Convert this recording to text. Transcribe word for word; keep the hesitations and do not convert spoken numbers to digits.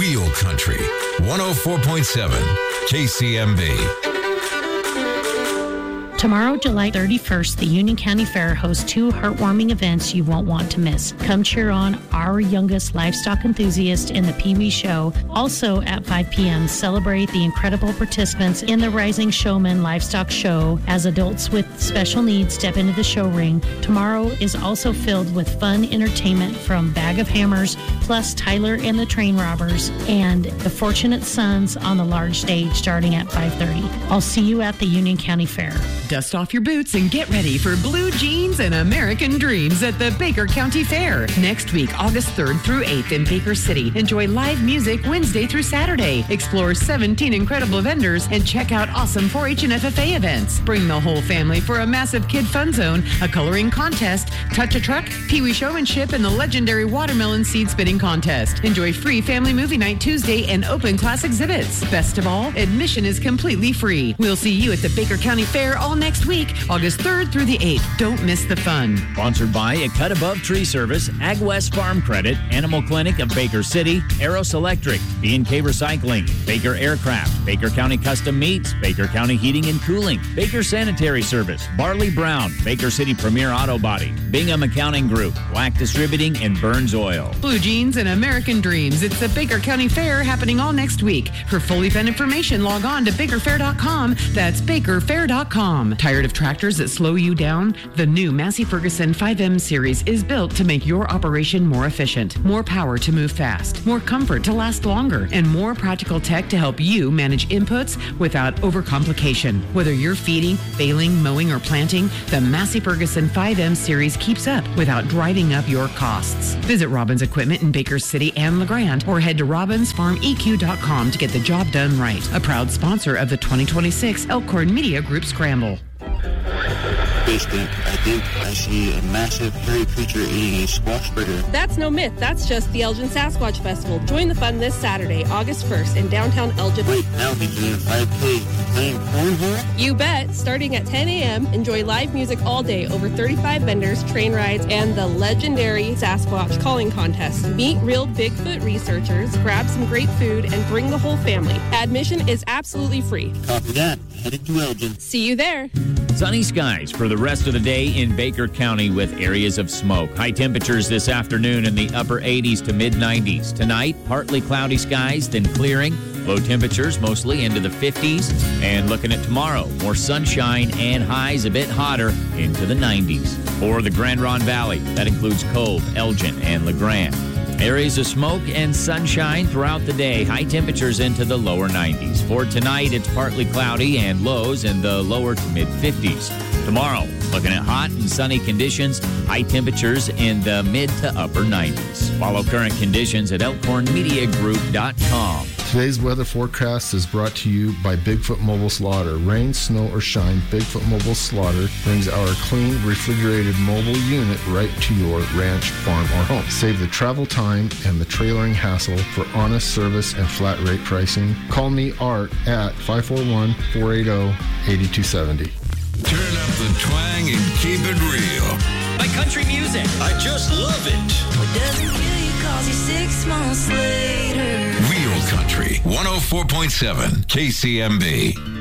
Real Country, one oh four point seven K C M B. Tomorrow, July thirty-first, the Union County Fair hosts two heartwarming events you won't want to miss. Come cheer on our youngest livestock enthusiast in the Pee Wee Show. Also at five p.m., celebrate the incredible participants in the Rising Showman Livestock Show as adults with special needs step into the show ring. Tomorrow is also filled with fun entertainment from Bag of Hammers, plus Tyler and the Train Robbers, and the Fortunate Sons on the large stage starting at five thirty. I'll see you at the Union County Fair. Dust off your boots and get ready for Blue Jeans and American Dreams at the Baker County Fair. Next week, August third through eighth in Baker City. Enjoy live music Wednesday through Saturday. Explore seventeen incredible vendors and check out awesome four H and F F A events. Bring the whole family for a massive kid fun zone, a coloring contest, touch a truck, Pee Wee showmanship, and the legendary watermelon seed spitting contest. Enjoy free family movie night Tuesday and open class exhibits. Best of all, admission is completely free. We'll see you at the Baker County Fair all next week, August third through the eighth. Don't miss the fun. Sponsored by A Cut Above Tree Service, Ag West Farm Credit, Animal Clinic of Baker City, Eros Electric, B and K Recycling, Baker Aircraft, Baker County Custom Meats, Baker County Heating and Cooling, Baker Sanitary Service, Barley Brown, Baker City Premier Auto Body, Bingham Accounting Group, Black Distributing, and Burns Oil. Blue Jeans and American Dreams. It's the Baker County Fair happening all next week. For full event information, log on to baker fair dot com. That's baker fair dot com. Tired of tractors that slow you down? The new Massey Ferguson five M series is built to make your operation more efficient. More power to move fast, more comfort to last longer, and more practical tech to help you manage inputs without overcomplication. Whether you're feeding, baling, mowing, or planting, the Massey Ferguson five M series keeps up without driving up your costs. Visit Robbins Equipment in Baker City and LeGrand, or head to robbins farm e q dot com to get the job done right. A proud sponsor of the twenty twenty-six Elkhorn Media Group Scramble. Basement, I think I see a massive hairy creature eating a squash burger. That's no myth. That's just the Elgin Sasquatch Festival. Join the fun this Saturday, August first, in downtown Elgin. Wait, now he's doing five K playing cornhole? You bet. Starting at ten a.m., enjoy live music all day, over thirty-five vendors, train rides, and the legendary Sasquatch calling contest. Meet real Bigfoot researchers, grab some great food, and bring the whole family. Admission is absolutely free. Copy that. Headed to Elgin. See you there. Sunny skies for the rest of the day in Baker County with areas of smoke. High temperatures this afternoon in the upper eighties to mid nineties. Tonight, partly cloudy skies, then clearing. Low temperatures mostly into the fifties. And looking at tomorrow, more sunshine and highs a bit hotter into the nineties. For the Grand Ronde Valley, that includes Cove, Elgin, and LeGrand. Areas of smoke and sunshine throughout the day. High temperatures into the lower nineties. For tonight, it's partly cloudy and lows in the lower to mid-fifties. Tomorrow, looking at hot and sunny conditions. High temperatures in the mid to upper nineties. Follow current conditions at elkhorn media group dot com. Today's weather forecast is brought to you by Bigfoot Mobile Slaughter. Rain, snow, or shine, Bigfoot Mobile Slaughter brings our clean, refrigerated mobile unit right to your ranch, farm, or home. Save the travel time and the trailering hassle for honest service and flat rate pricing. Call me, Art, at five four one, four eight zero, eight two seven zero. Turn up the twang and keep it real. My country music. I just love it. What doesn't kill you calls you six months later. Real Country, one oh four point seven K C M B.